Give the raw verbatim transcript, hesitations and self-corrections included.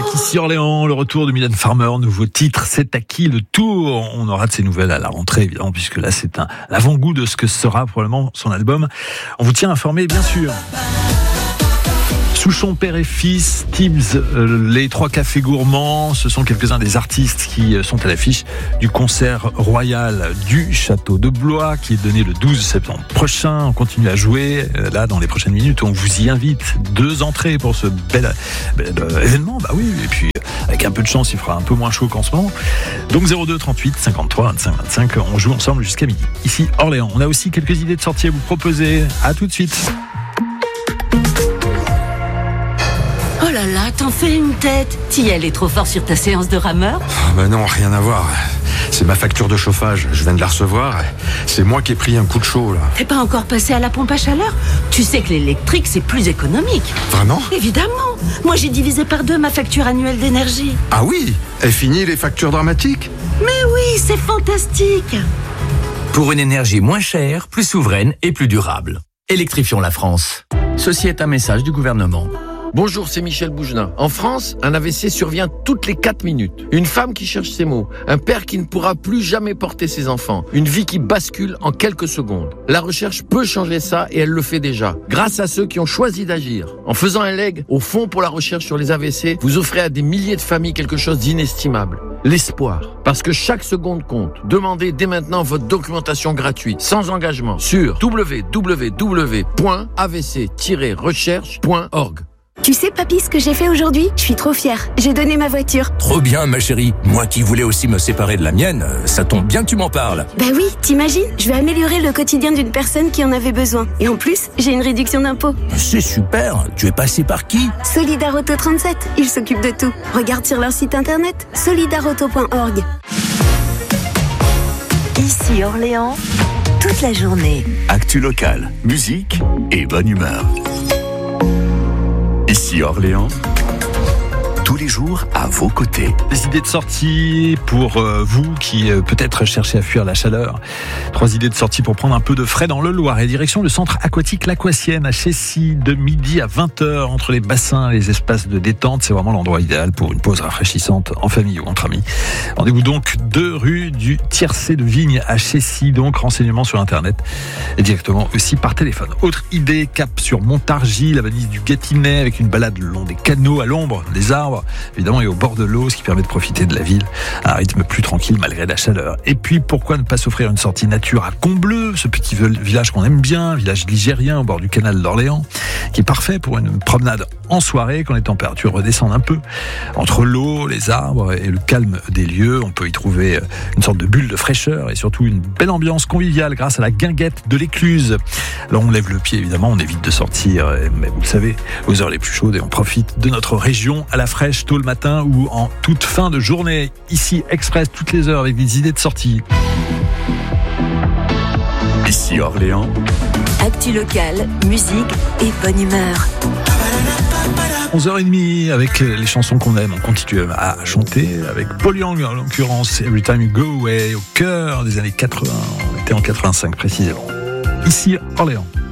Ici Orléans, le retour de Mylène Farmer, nouveau titre, c'est à qui le tour? On aura de ses nouvelles à la rentrée, évidemment, puisque là c'est un avant-goût de ce que sera probablement son album. On vous tient informé, bien sûr. Souchon, père et fils, Tibbs, euh, les trois cafés gourmands, ce sont quelques-uns des artistes qui euh, sont à l'affiche du concert royal du Château de Blois qui est donné le douze septembre prochain. On continue à jouer euh, là dans les prochaines minutes. On vous y invite. Deux entrées pour ce bel, bel euh, événement. Bah oui, et puis euh, avec un peu de chance, il fera un peu moins chaud qu'en ce moment. Donc zéro deux trente-huit cinquante-trois vingt-cinq vingt-cinq, on joue ensemble jusqu'à midi. Ici Orléans, on a aussi quelques idées de sortie à vous proposer. À tout de suite. Oh là là, t'en fais une tête. T'y allais trop fort sur ta séance de rameur? Ah bah non, rien à voir. C'est ma facture de chauffage, je viens de la recevoir. C'est moi qui ai pris un coup de chaud là. T'es pas encore passé à la pompe à chaleur? Tu sais que l'électrique c'est plus économique. Vraiment? Évidemment. Moi j'ai divisé par deux ma facture annuelle d'énergie. Ah oui? Est fini les factures dramatiques? Mais oui, c'est fantastique. Pour une énergie moins chère, plus souveraine et plus durable. Électrifions la France. Ceci est un message du gouvernement. Bonjour, c'est Michel Bougelin. En France, un A V C survient toutes les quatre minutes. Une femme qui cherche ses mots. Un père qui ne pourra plus jamais porter ses enfants. Une vie qui bascule en quelques secondes. La recherche peut changer ça et elle le fait déjà. Grâce à ceux qui ont choisi d'agir. En faisant un leg au Fonds pour la recherche sur les A V C, vous offrez à des milliers de familles quelque chose d'inestimable. L'espoir. Parce que chaque seconde compte. Demandez dès maintenant votre documentation gratuite, sans engagement, sur w w w point a v c tiret recherche point org. Tu sais, papy, ce que j'ai fait aujourd'hui? Je suis trop fière. J'ai donné ma voiture. Trop bien, ma chérie. Moi qui voulais aussi me séparer de la mienne, ça tombe bien que tu m'en parles. Bah oui, t'imagines? Je vais améliorer le quotidien d'une personne qui en avait besoin. Et en plus, j'ai une réduction d'impôt. C'est super. Tu es passé par qui? Solidarauto trente-sept. Ils s'occupent de tout. Regarde sur leur site internet, solidarauto point org. Ici Orléans, toute la journée. Actu locale, musique et bonne humeur. Ici Orléans, tous les jours à vos côtés. Des idées de sortie pour euh, vous qui euh, peut-être cherchez à fuir la chaleur. Trois idées de sortie pour prendre un peu de frais dans le Loiret. Direction le centre aquatique L'Aquatienne à Chessy de midi à vingt heures entre les bassins et les espaces de détente. C'est vraiment l'endroit idéal pour une pause rafraîchissante en famille ou entre amis. Rendez-vous donc deux rue du Tiercé de Vigne à Chessy. Donc renseignements sur internet et directement aussi par téléphone. Autre idée, cap sur Montargis, la Venise du Gâtinais avec une balade le long des canaux à l'ombre des arbres. Évidemment, et au bord de l'eau, ce qui permet de profiter de la ville à un rythme plus tranquille malgré la chaleur. Et puis, pourquoi ne pas s'offrir une sortie nature à Combleu, ce petit village qu'on aime bien, village ligérien au bord du canal d'Orléans, qui est parfait pour une promenade en soirée quand les températures redescendent un peu. Entre l'eau, les arbres et le calme des lieux, on peut y trouver une sorte de bulle de fraîcheur et surtout une belle ambiance conviviale grâce à la guinguette de l'Écluse. Alors, on lève le pied, évidemment, on évite de sortir, mais vous le savez, aux heures les plus chaudes et on profite de notre région à la fraîche tôt le matin ou en toute fin de journée. Ici, Express, toutes les heures avec des idées de sortie. Ici Orléans. Actu locale, musique et bonne humeur. onze heures trente avec les chansons qu'on aime. On continue à chanter avec Paul Young, en l'occurrence Every Time You Go Away, au cœur des années quatre-vingts. On était en quatre-vingt-cinq précisément. Ici Orléans.